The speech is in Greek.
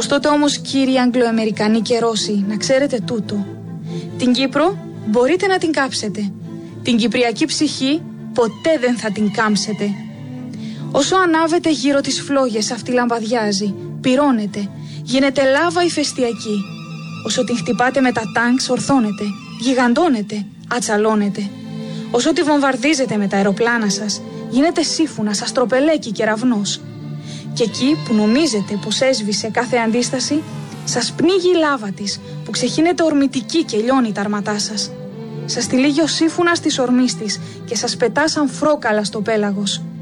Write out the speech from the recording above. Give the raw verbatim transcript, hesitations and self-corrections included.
Ως τότε όμως, κύριοι Αγγλοαμερικανοί και Ρώσοι, να ξέρετε τούτο. Την Κύπρο μπορείτε να την κάψετε. Την κυπριακή ψυχή ποτέ δεν θα την κάμψετε. Όσο ανάβετε γύρω τις φλόγες αυτή λαμπαδιάζει, πυρώνεται, γίνεται λάβα ηφαιστειακή. Όσο την χτυπάτε με τα τάγκς ορθώνεται, γιγαντώνεται, ατσαλώνεται. Όσο τη βομβαρδίζετε με τα αεροπλάνα σας, γίνεται σύμφωνας, αστροπελέκι και κεραυνός. Και εκεί που νομίζετε πως έσβησε κάθε αντίσταση, σας πνίγει η λάβα της, που ξεχύνεται ορμητική και λιώνει τα αρματά σας. Σας τυλίγει ο σύμφωνας της ορμής της και σας πετά σαν φρόκαλα στο πέλαγος.